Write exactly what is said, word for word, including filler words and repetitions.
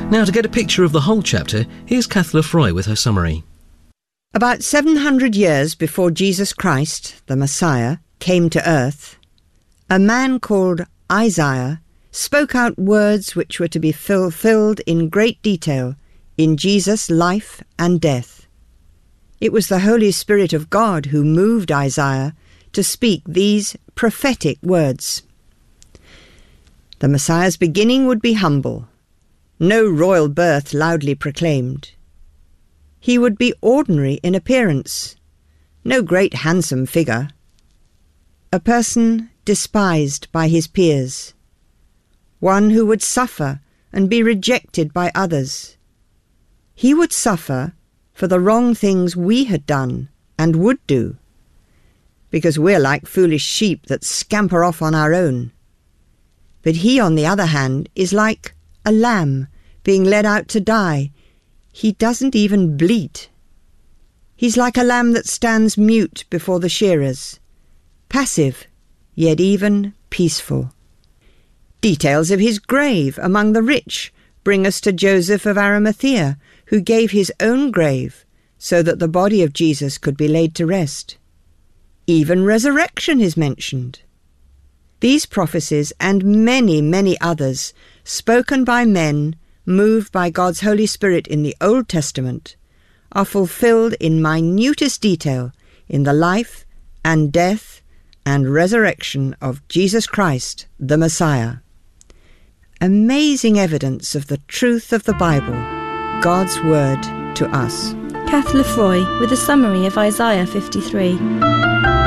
Now, to get a picture of the whole chapter, here's Kath Lefroy with her summary. About seven hundred years before Jesus Christ, the Messiah, came to earth, a man called Isaiah spoke out words which were to be fulfilled in great detail in Jesus' life and death. It was the Holy Spirit of God who moved Isaiah to speak these prophetic words. The Messiah's beginning would be humble, no royal birth loudly proclaimed. He would be ordinary in appearance, no great handsome figure, a person despised by his peers, one who would suffer and be rejected by others. He would suffer for the wrong things we had done and would do, because we're like foolish sheep that scamper off on our own. But he, on the other hand, is like a lamb being led out to die. He doesn't even bleat. He's like a lamb that stands mute before the shearers, passive, yet even peaceful. Details of his grave among the rich bring us to Joseph of Arimathea, who gave his own grave so that the body of Jesus could be laid to rest. Even resurrection is mentioned. These prophecies and many, many others, spoken by men moved by God's Holy Spirit in the Old Testament, are fulfilled in minutest detail in the life and death and resurrection of Jesus Christ, the Messiah. Amazing evidence of the truth of the Bible, God's Word to us. Kath Lefroy with a summary of Isaiah fifty-three.